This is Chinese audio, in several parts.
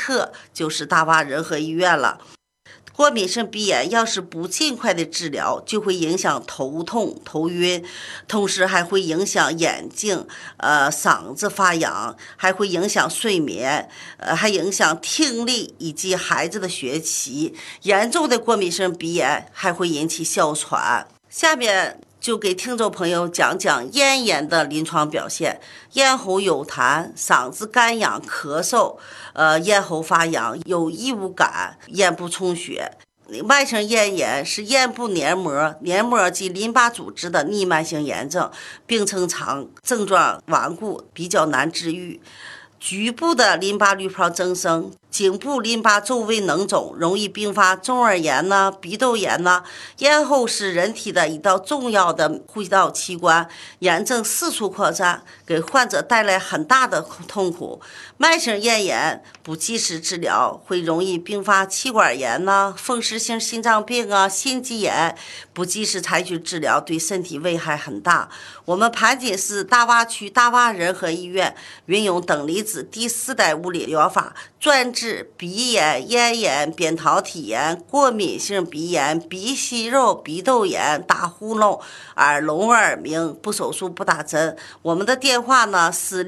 侧就是大洼仁和医院了。过敏性鼻炎要是不尽快的治疗，就会影响头痛、头晕，同时还会影响眼睛、嗓子发痒，还会影响睡眠，还影响听力以及孩子的学习。严重的过敏性鼻炎还会引起哮喘。下面就给听众朋友讲讲咽炎的临床表现。咽喉有痰，嗓子干痒、咳嗽，咽喉发痒，有异物感，咽部充血。慢性咽炎是咽部黏膜及淋巴组织的逆慢性炎症，病程长，症状顽固，比较难治愈。局部的淋巴滤泡增生，颈部淋巴周围脓肿，容易并发中耳炎呢、鼻窦炎呢。咽喉是人体的一道重要的呼吸道器官，炎症四处扩散，给患者带来很大的痛苦。慢性咽炎不及时治疗，会容易并发气管炎呢、风湿性心脏病啊、心肌炎。不及时采取治疗，对身体危害很大。我们盘锦市大洼区大洼仁和医院运用等离子第4代物理疗法，专治鼻炎、咽炎、扁桃体炎、过敏性鼻炎、鼻息肉、鼻窦炎、打呼噜、耳聋耳鸣，不手术不打针。我们的电话呢是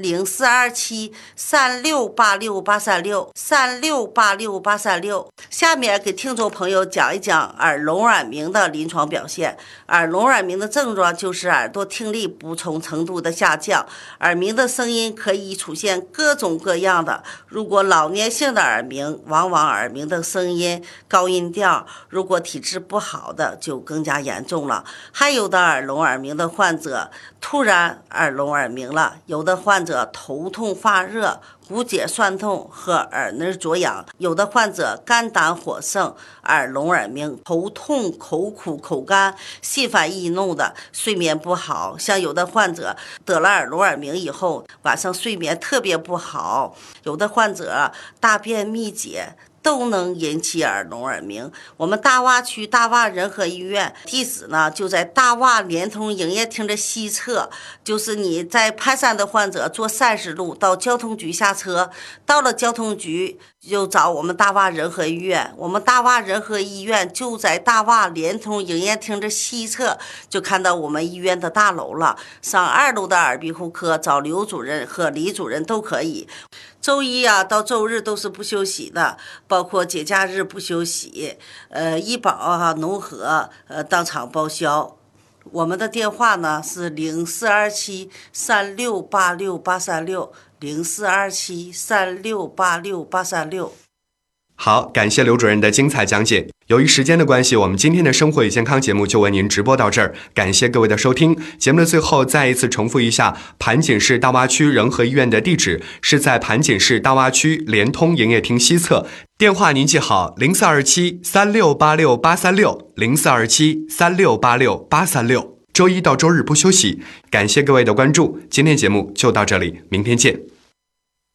042736868363686836。下面给听众朋友讲一讲耳聋耳鸣的临床表现。耳聋耳鸣的症状就是耳朵听力不同程度的下降，耳鸣的声音可以出现各种各样的。如果老年性的耳鸣，往往耳鸣的声音高音调，如果体质不好的就更加严重了。还有的耳聋耳鸣的患者突然耳聋耳鸣了，有的患者头痛发热、骨节酸痛和耳内灼痒，有的患者肝胆火盛、耳聋耳鸣、头痛、口苦、口干、心烦易怒的，睡眠不好。像有的患者得了耳聋耳鸣以后，晚上睡眠特别不好，有的患者大便秘结，都能引起耳聋耳鸣。我们大洼区大洼仁和医院地址呢就在大洼联通营业厅的西侧，就是你在盘山的患者坐30路到交通局下车，到了交通局就找我们大洼仁和医院。我们大洼仁和医院就在大洼联通营业厅的西侧，就看到我们医院的大楼了。上2楼的耳鼻喉科找刘主任和李主任都可以。周一到周日都是不休息的，包括节假日不休息。医保农合当场报销。我们的电话呢是042736868360，042736868366。 好，感谢刘主任的精彩讲解。由于时间的关系，我们今天的生活与健康节目就为您直播到这儿，感谢各位的收听。节目的最后再一次重复一下，盘锦市大洼区仁和医院的地址是在盘锦市大洼区联通营业厅西侧，电话您记好042736868360，042736868366。周一到周日不休息，感谢各位的关注，今天节目就到这里，明天见。